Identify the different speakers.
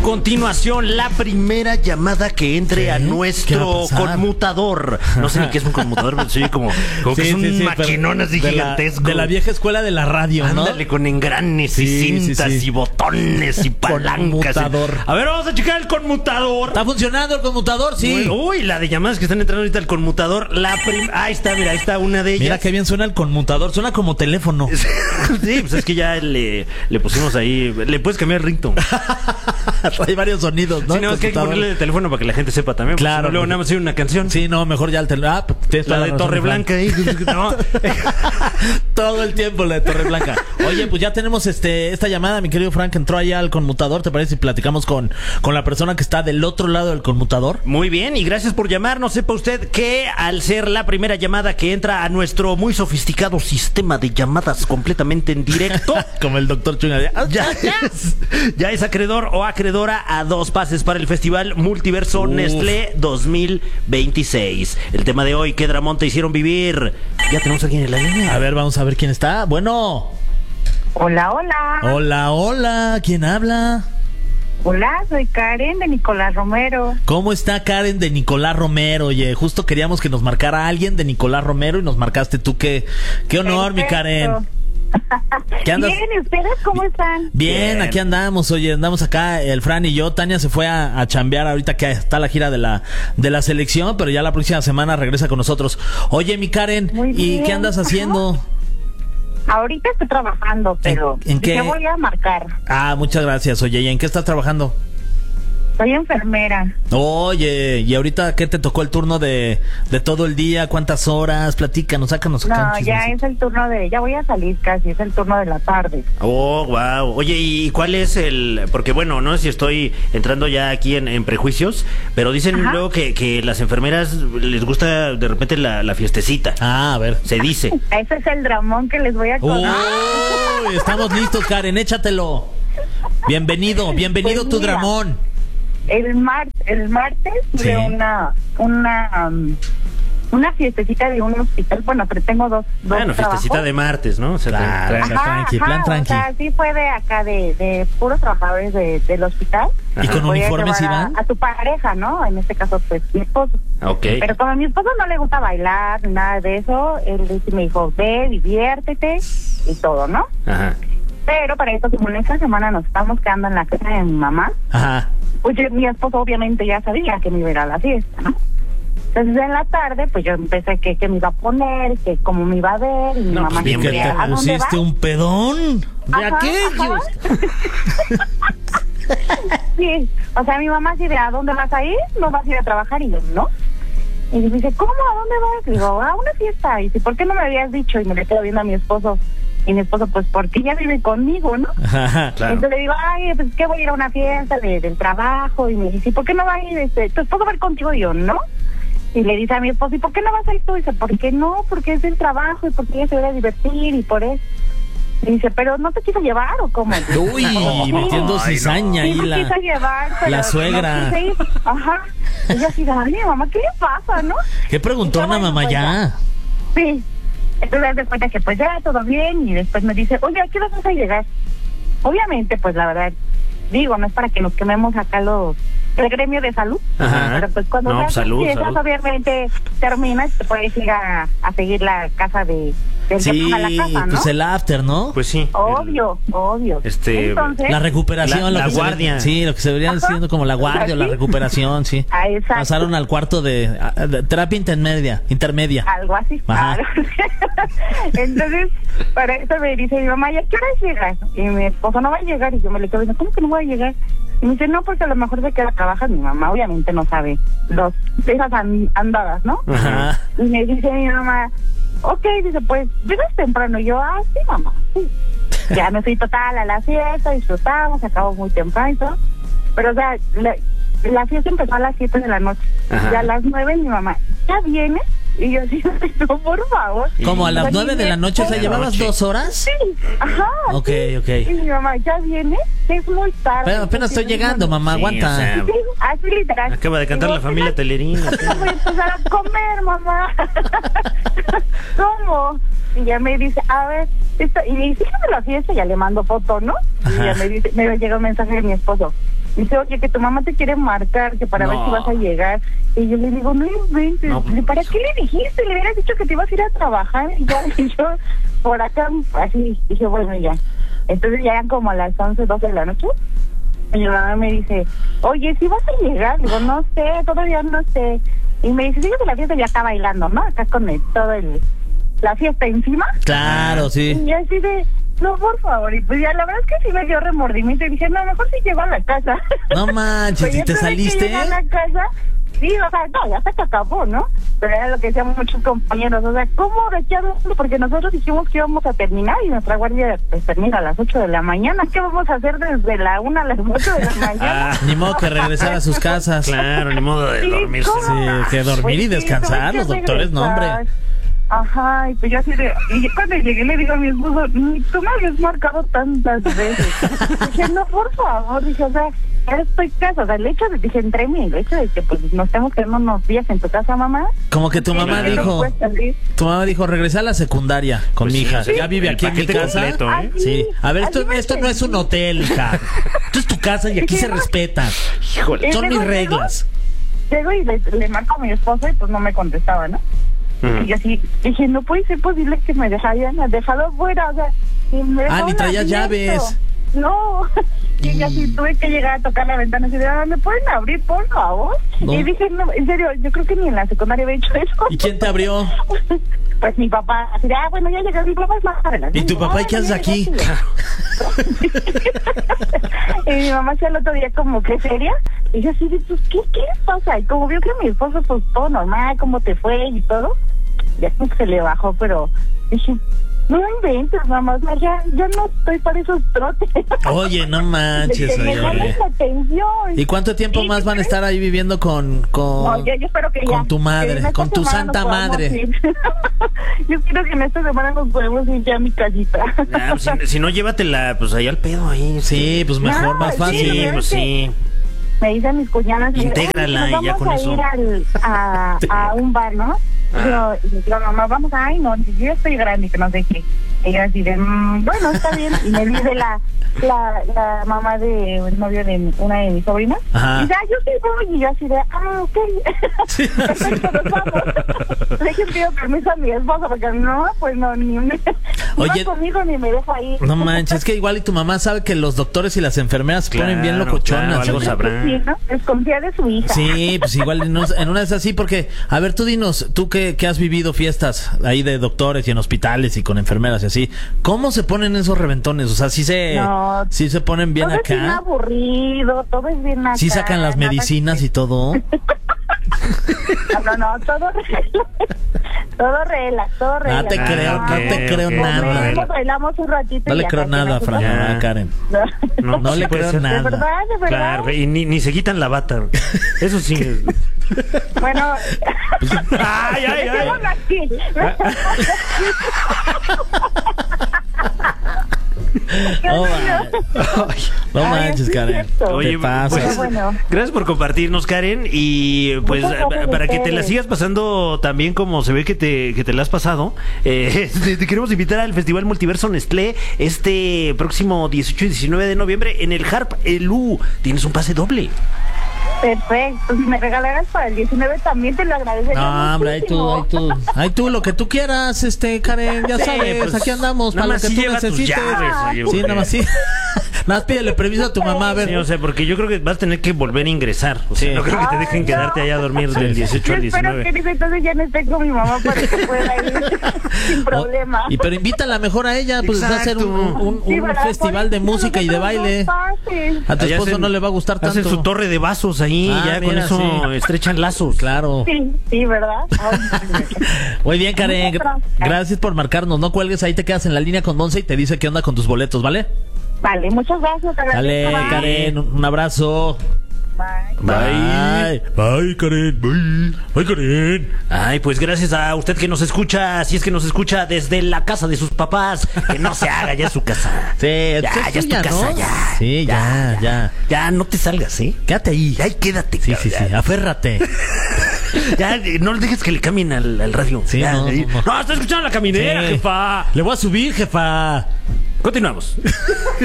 Speaker 1: continuación, la primera llamada que entre a nuestro conmutador. No sé ni qué es un conmutador, pero soy como que es un maquinón así gigantesco.
Speaker 2: De la vieja escuela de la radio, ¿no?
Speaker 1: Ándale, con engranes y cintas y botones y palancas. A ver, vamos a checar el conmutador.
Speaker 2: ¿Está funcionando el conmutador? Sí.
Speaker 1: Uy, la de llamadas que están entrando ahorita al conmutador. Ahí está, mira, ahí está una de ellas.
Speaker 2: Mira qué bien suena el conmutador, suena como teléfono.
Speaker 1: Sí, pues es que ya le pusimos ahí. Le puedes cambiar el ringtone.
Speaker 2: Hay varios sonidos, ¿no?
Speaker 1: Sí, no, es que hay que ponerle el teléfono para que la gente sepa también.
Speaker 2: Claro.
Speaker 1: Luego nada más hay una canción.
Speaker 2: Sí, no, mejor ya el teléfono.
Speaker 1: La de Torreblanca ahí. No.
Speaker 2: Todo el tiempo la de Torreblanca. Oye, pues ya tenemos esta llamada, mi querido Frank, entró allá al conmutador. ¿Te parece si platicamos con la persona que está del otro lado del conmutador?
Speaker 1: Muy bien, y gracias por llamarnos. Sepa usted que al ser la primera llamada que entra a nuestro muy sofisticado sistema de llamadas completamente en directo,
Speaker 2: como el doctor Chunga,
Speaker 1: ya es acreedor o acreedora a 2 pases para el Festival Multiverso Nestlé 2026. El tema de hoy, ¿qué dramón te hicieron vivir? Ya tenemos a alguien en la línea.
Speaker 2: A ver, vamos a ver quién está. Bueno.
Speaker 3: Hola, hola.
Speaker 2: Hola, hola. ¿Quién habla?
Speaker 3: Hola, soy Karen de Nicolás Romero.
Speaker 2: ¿Cómo está Karen de Nicolás Romero? Oye, justo queríamos que nos marcara alguien de Nicolás Romero y nos marcaste tú. Qué honor, mi Karen.
Speaker 3: ¿Qué andas? Bien, ¿y ustedes cómo están?
Speaker 2: Bien, aquí andamos. Oye, andamos acá, el Fran y yo. Tania se fue a chambear ahorita que está la gira de la selección, pero ya la próxima semana regresa con nosotros. Oye, mi Karen, ¿y qué andas haciendo?
Speaker 3: Ahorita estoy trabajando, pero
Speaker 2: ¿En qué?
Speaker 3: Te voy a marcar.
Speaker 2: Muchas gracias. Oye, ¿y en qué estás trabajando?
Speaker 3: Soy enfermera.
Speaker 2: Oye, ¿y ahorita qué te tocó el turno de todo el día? ¿Cuántas horas? Platícanos, sácanos acá.
Speaker 3: No, ya es el turno ya voy a salir casi, es el turno de la tarde.
Speaker 1: Oh, wow. Oye, ¿y cuál es porque bueno, no sé si estoy entrando ya aquí en prejuicios, pero dicen luego que las enfermeras les gusta de repente la fiestecita.
Speaker 2: A ver.
Speaker 1: Se dice.
Speaker 3: Ese es el dramón que les voy a contar.
Speaker 2: Estamos listos, Karen, échatelo. Bienvenido pues tu dramón.
Speaker 3: El martes tuve una fiestecita de un hospital. Bueno, pero tengo dos
Speaker 1: bueno, fiestecita de martes, ¿no? O sea,
Speaker 2: plan tranqui.
Speaker 3: O sea, sí fue de acá, de puros trabajadores del hospital.
Speaker 2: ¿Y con uniformes iban?
Speaker 3: A tu pareja, ¿no? En este caso, pues, mi esposo.
Speaker 1: Okay.
Speaker 3: Pero como a mi esposo no le gusta bailar, ni nada de eso, él me dijo, ve, diviértete y todo, ¿no? Ajá. Pero para esto, como en esta semana nos estamos quedando en la casa de mi mamá. Ajá. Pues mi esposo obviamente ya sabía que me iba a ir a la fiesta, ¿no? Entonces en la tarde, pues yo empecé que me iba a poner, que cómo me iba a ver, y mi mamá
Speaker 2: me decía, ¿te pusiste un pedón de aquellos?
Speaker 3: Sí, o sea, mi mamá así de, ¿a dónde vas a ir? ¿No vas a ir a trabajar? Y yo, ¿no? Y me dice, ¿cómo? ¿A dónde vas? Y digo, a una fiesta. Y dice, ¿por qué no me habías dicho? Y me le quedo viendo a mi esposo. Y mi esposo, pues, porque ella vive conmigo, ¿no? Ajá, claro. Entonces le digo, ay, pues, ¿qué voy a ir a una fiesta del trabajo? Y me dice, ¿por qué no va a ir tu esposo va a ir contigo? Y yo, ¿no? Y le dice a mi esposo, ¿y por qué no vas a ir tú? Y dice, ¿por qué no? Porque es del trabajo y porque ella se va a divertir y por eso. Y dice, ¿pero no te quiso llevar o cómo?
Speaker 2: Uy, metiendo cizaña ahí la suegra.
Speaker 3: No, ajá. Ella así, ay, mamá, ¿qué le pasa, no?
Speaker 2: ¿Qué preguntona, mamá, ya?
Speaker 3: Sí. Entonces después de que pues ya todo bien y después me dice, oye, ¿a qué vas a llegar? Obviamente, pues la verdad, digo, no es para que nos quememos acá el gremio de salud. Ajá. Pero pues cuando salud. Obviamente terminas, te puedes ir a seguir la casa del
Speaker 2: sí, a la casa, ¿no? Pues el after, ¿no?
Speaker 1: Pues sí.
Speaker 3: Obvio. Entonces,
Speaker 2: la recuperación,
Speaker 1: la guardia.
Speaker 2: Sí, lo que se debería diciendo como la guardia o la recuperación, sí.
Speaker 3: Exacto.
Speaker 2: Pasaron al cuarto de terapia intermedia.
Speaker 3: Algo así. Claro. Entonces, para eso me dice mi mamá, ¿ya qué hora llegas? Y mi esposo no va a llegar. Y yo me le quedo diciendo, ¿cómo que no voy a llegar? Y me dice, no, porque a lo mejor se queda a trabajar. Mi mamá obviamente no sabe esas andadas, ¿no? Ajá. Y me dice mi mamá, ok, dice, pues, ¿llegas temprano? Y yo, sí, mamá, sí. Ya me fui total a la fiesta, disfrutamos, acabó muy temprano y todo. Pero, o sea, la fiesta empezó a las 7 de la noche. Ajá. Y a las 9 mi mamá, ¿ya viene? Y yo sí, no, por favor.
Speaker 2: ¿Como a las 9 de la noche? O sea, ¿llevabas 2 horas?
Speaker 3: Sí, ajá.
Speaker 2: Ok.
Speaker 3: Y mi mamá, ¿ya viene? Es muy tarde.
Speaker 2: Pero apenas estoy llegando, mamá, aguanta.
Speaker 1: O sea,
Speaker 3: sí, así literal.
Speaker 1: Acaba de cantar la familia Telerina.
Speaker 3: Voy a empezar a comer, mamá. ¿Cómo? Y ya me dice, a ver, y sígueme la fiesta, ya le mando foto, ¿no? Y ya me llega un mensaje de mi esposo. Dice, oye, que tu mamá te quiere marcar, que para ver si vas a llegar. Y yo le digo, no inventes.
Speaker 1: No, pues,
Speaker 3: ¿Para qué le dijiste? Le hubieras dicho que te ibas a ir a trabajar. Y yo por acá, así, dije, bueno, ya. Entonces ya eran como a las 11, 12 de la noche. Y mi mamá me dice, oye, ¿sí vas a llegar? Digo, no sé, todavía no sé. Y me dice, fíjate, la fiesta ya está bailando, ¿no? Acá con la fiesta encima.
Speaker 2: Claro, sí.
Speaker 3: Y así de, no, por favor. Y pues ya, la verdad es que sí me dio remordimiento. Y dije, no, mejor sí llego a la casa.
Speaker 2: No manches,
Speaker 3: Pues
Speaker 2: ¿y te saliste?
Speaker 3: llegué a la casa, sí, o sea, no, ya se acabó, ¿no? Pero era lo que decíamos muchos compañeros, o sea, ¿cómo de qué hablando? Porque nosotros dijimos que íbamos a terminar y nuestra guardia pues, termina a las 8 de la mañana. ¿Qué vamos a hacer desde la 1 a las 8 de la mañana?
Speaker 2: Ni modo que regresar a sus casas.
Speaker 1: Claro, ni modo de
Speaker 3: Sí,
Speaker 1: dormirse.
Speaker 3: ¿cómo?
Speaker 2: Sí, que dormir
Speaker 3: Pues
Speaker 2: y
Speaker 3: sí,
Speaker 2: descansar,
Speaker 3: tuve
Speaker 2: los
Speaker 3: que
Speaker 2: doctores, no, hombre.
Speaker 3: regresar. Ajá, y pues yo así de... Y cuando llegué le digo a mi esposo, tú me habías marcado tantas veces. Dije, no, por favor, dije, o sea, ya estoy casa, o sea, el hecho de, dije, entre mí, el hecho de que pues nos tenemos que quedar unos días en tu casa, mamá.
Speaker 2: Como que tu mamá dijo, regresé a la secundaria con
Speaker 1: Pues
Speaker 2: mi
Speaker 1: sí,
Speaker 2: hija.
Speaker 1: sí,
Speaker 2: Ya vive
Speaker 1: el
Speaker 2: aquí en mi
Speaker 1: paquete
Speaker 2: casa.
Speaker 1: completo, ¿eh?
Speaker 2: Sí. A ver, esto no es un hotel, hija. Esto es tu casa y aquí se respeta.
Speaker 1: Híjole.
Speaker 2: Son mis reglas.
Speaker 3: Llego y le marco a mi esposo y pues no me contestaba, ¿no? Y yo así dije, no puede ser posible que me dejaran dejado fuera, o sea, y me dejaron
Speaker 2: ni traías
Speaker 3: abierto.
Speaker 2: llaves.
Speaker 3: No, y yo así tuve que llegar a tocar la ventana y decir, ¿me pueden abrir, por favor?
Speaker 2: No.
Speaker 3: Y dije, no, en serio, yo creo que ni en la secundaria había hecho eso.
Speaker 2: ¿Y quién te abrió?
Speaker 3: Pues mi papá, así de, bueno, ya llegué, mi papá es más adelante.
Speaker 2: ¿Y tu papá, y qué haces aquí?
Speaker 3: Y mi mamá hacía el otro día como que seria, y yo así de, pues, ¿qué pasa? Y como vio que mi esposo, pues, todo normal, cómo te fue y todo, ya como que se le bajó, pero dije, no inventes, mamá, o sea, ya no estoy para esos trotes.
Speaker 2: Oye, no manches,
Speaker 3: Me
Speaker 2: oye.
Speaker 3: llamas la atención.
Speaker 2: ¿Y cuánto tiempo más van a estar ahí viviendo con
Speaker 3: No, yo espero que
Speaker 2: con
Speaker 3: ya.
Speaker 2: tu madre,
Speaker 3: que en esta
Speaker 2: con tu
Speaker 3: semana
Speaker 2: santa
Speaker 3: nos podamos
Speaker 2: madre?
Speaker 3: ir. Yo quiero que en esta semana nos podemos ir ya a mi casita.
Speaker 1: Ah, pues, si no, llévatela, pues ahí al pedo ahí.
Speaker 2: Sí, pues mejor,
Speaker 3: No,
Speaker 2: más fácil.
Speaker 1: Sí, pues sí.
Speaker 3: Me dicen mis cuñadas,
Speaker 1: Intégrala
Speaker 3: "Oye,
Speaker 1: y ya
Speaker 3: nos
Speaker 1: con
Speaker 3: vamos
Speaker 1: eso".
Speaker 3: a ir a un bar, ¿no? Y le digo, mamá, vamos, ay, no, yo ya estoy grande, que no sé qué. Y yo así de, bueno, está bien. Y me dice la mamá de el novio de una de mis sobrinas.
Speaker 2: Ajá.
Speaker 3: Y dice, yo sí voy. Y yo así de, ok. Perfecto, nos vamos. Le dije, pido permiso a mi esposo, porque no, pues no, ni me...
Speaker 2: Oye,
Speaker 3: va conmigo ni me deja ir.
Speaker 2: No manches, es que igual y tu mamá sabe que los doctores y las enfermeras se ponen bien
Speaker 1: Claro,
Speaker 2: locochonas.
Speaker 1: claro, algo
Speaker 2: oye.
Speaker 1: sabrán.
Speaker 3: Sí, ¿no? Desconfía de su hija.
Speaker 2: Sí, pues igual en una es así, porque, a ver, tú dinos, tú que has vivido fiestas ahí de doctores y en hospitales y con enfermeras y así, ¿cómo se ponen esos reventones? O sea, sí se ponen bien
Speaker 3: todo
Speaker 2: acá.
Speaker 3: Es bien aburrido, todo es bien acá.
Speaker 2: Sí sacan las medicinas y todo.
Speaker 3: No, todo relax.
Speaker 2: No te creo,
Speaker 1: ok,
Speaker 2: no te creo
Speaker 1: ok.
Speaker 2: nada.
Speaker 3: Bailamos un ratito.
Speaker 2: No
Speaker 3: y
Speaker 2: le
Speaker 3: ya
Speaker 2: creo
Speaker 3: casi
Speaker 2: nada,
Speaker 3: nos
Speaker 2: Fran,
Speaker 3: vamos.
Speaker 1: Ya.
Speaker 2: Karen.
Speaker 3: No.
Speaker 2: No le
Speaker 1: puede
Speaker 2: creo
Speaker 1: ser.
Speaker 3: De
Speaker 2: nada.
Speaker 3: verdad.
Speaker 1: Claro, y ni se quitan la bata. Eso sí.
Speaker 3: Bueno.
Speaker 1: Ay, ay, ay.
Speaker 3: Dejémoslo aquí.
Speaker 2: No, no manches,
Speaker 3: sí,
Speaker 2: Karen.
Speaker 3: cierto.
Speaker 1: Oye,
Speaker 2: ¿Qué pasa?
Speaker 1: pues,
Speaker 3: Bueno.
Speaker 1: gracias por compartirnos, Karen. Y pues
Speaker 3: Muchas gracias a
Speaker 1: para que te la
Speaker 3: ustedes.
Speaker 1: sigas pasando también como se ve que te la has pasado, te queremos invitar al Festival Multiverso Nestlé este próximo 18 y 19 de noviembre en el Harp Elú. Tienes un pase doble.
Speaker 3: Perfecto. Si me regalaras para el 19 también te lo agradecería.
Speaker 2: No, hombre,
Speaker 3: muchísimo.
Speaker 2: ahí tú, lo que tú quieras, Karen, ya
Speaker 1: Sí,
Speaker 2: sabes,
Speaker 1: pues,
Speaker 2: aquí andamos
Speaker 1: nada
Speaker 2: para lo
Speaker 1: más
Speaker 2: que
Speaker 1: sí
Speaker 2: tú
Speaker 1: lleva tus
Speaker 2: necesites.
Speaker 1: llaves, oye,
Speaker 2: Sí, nada más sí. Nada más pídele permiso a tu mamá, a ver.
Speaker 1: Sí, o sea, porque yo creo que vas a tener que volver a ingresar. O sea,
Speaker 2: Sí.
Speaker 1: no creo que te dejen
Speaker 3: Ay,
Speaker 1: quedarte
Speaker 3: no.
Speaker 1: allá a dormir del 18
Speaker 3: Yo
Speaker 1: al
Speaker 3: espero
Speaker 1: 19.
Speaker 3: que en ese entonces ya no esté con mi mamá para que pueda ir sin problema.
Speaker 2: Pero invítala mejor a ella, pues va a hacer un
Speaker 3: Sí, ¿verdad?
Speaker 2: festival de
Speaker 3: Por eso
Speaker 2: música y de
Speaker 3: nosotros
Speaker 2: baile.
Speaker 3: no pases.
Speaker 2: A tu
Speaker 1: Allá
Speaker 2: esposo
Speaker 1: hacen-
Speaker 2: no le va a gustar tanto.
Speaker 1: Hacen su torre de vasos ahí, ya con
Speaker 2: mira,
Speaker 1: eso
Speaker 2: sí.
Speaker 1: estrechan lazos.
Speaker 2: Claro.
Speaker 3: Sí, ¿verdad? Ay,
Speaker 2: Muy bien, Karen.
Speaker 3: Muchas gracias.
Speaker 2: Gracias por marcarnos. No cuelgues, ahí te quedas en la línea con Monse y te dice qué onda con tus boletos, ¿vale?
Speaker 3: Vale, muchas gracias. te
Speaker 2: Dale,
Speaker 3: agradezco.
Speaker 2: Karen, un abrazo.
Speaker 3: Bye.
Speaker 2: Bye. Bye, Karen. Bye. Bye, Karen.
Speaker 1: Ay, pues gracias a usted que nos escucha, si es que nos escucha desde la casa de sus papás, que no se haga, ya es su casa.
Speaker 2: Sí,
Speaker 1: Ya,
Speaker 2: es
Speaker 1: ya es tu
Speaker 2: tuya,
Speaker 1: casa,
Speaker 2: ¿no?
Speaker 1: ya.
Speaker 2: Sí, ya.
Speaker 1: Ya, no te salgas, ¿eh?
Speaker 2: Quédate ahí.
Speaker 1: Ya, y quédate.
Speaker 2: Sí,
Speaker 1: cabrón,
Speaker 2: sí, aférrate.
Speaker 1: Ya, no le dejes que le cambien al radio.
Speaker 2: Sí,
Speaker 1: Ya,
Speaker 2: no.
Speaker 1: No, estoy escuchando la caminera,
Speaker 2: Sí.
Speaker 1: jefa.
Speaker 2: Le voy a subir, jefa.
Speaker 1: Continuamos.